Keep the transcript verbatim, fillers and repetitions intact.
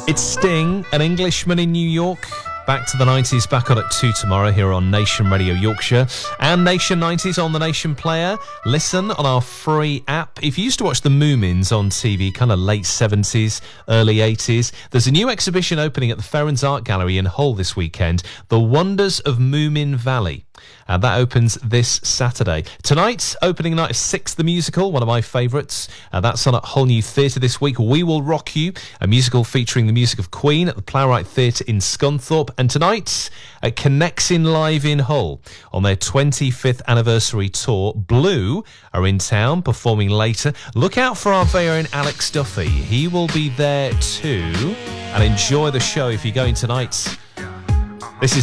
It's Sting, an Englishman in New York. Back to the nineties, back on at two tomorrow here on Nation Radio Yorkshire and Nation nineties on the Nation Player. Listen on our free app. If you used to watch the Moomins on T V, kind of late seventies, early eighties, there's a new exhibition opening at the Ferrans Art Gallery in Hull this weekend, The Wonders of Moomin Valley. And that opens this Saturday. Tonight's opening night is Six the Musical, one of my favourites. Uh, that's on at Hull New Theatre this week. We Will Rock You, a musical featuring the music of Queen at the Plowright Theatre in Scunthorpe. And tonight at Connexin Live in Hull on their twenty-fifth anniversary tour. Blue are in town performing later. Look out for our very own Alex Duffy. He will be there too. And enjoy the show if you're going tonight